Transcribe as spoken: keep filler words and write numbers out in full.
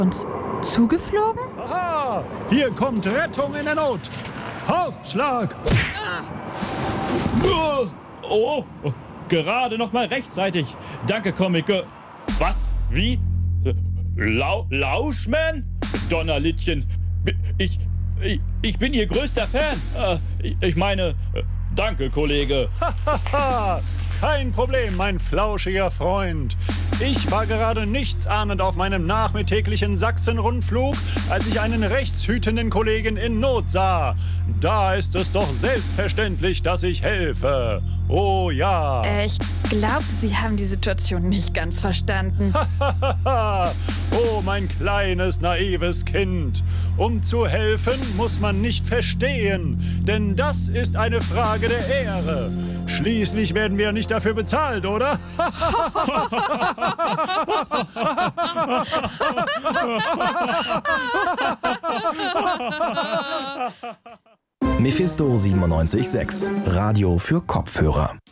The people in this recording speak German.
uns zugeflogen? Aha! Hier kommt Rettung in der Not! Faustschlag! Oh, oh, gerade noch mal rechtzeitig. Danke, Comic. Was? Wie? Lau Lauschman? Donnerlittchen. Ich, ich, ich bin Ihr größter Fan. Ich meine, danke, Kollege. Hahaha! Kein Problem, mein flauschiger Freund. Ich war gerade nichtsahnend auf meinem nachmittäglichen Sachsen-Rundflug, als ich einen rechtshütenden Kollegen in Not sah. Da ist es doch selbstverständlich, dass ich helfe. Oh ja. Äh, ich glaube, Sie haben die Situation nicht ganz verstanden. Oh, mein kleines, naives Kind. Um zu helfen, muss man nicht verstehen, denn das ist eine Frage der Ehre. Schließlich werden wir nicht dafür bezahlt, oder? Mephisto siebenundneunzig Komma sechs, Radio für Kopfhörer.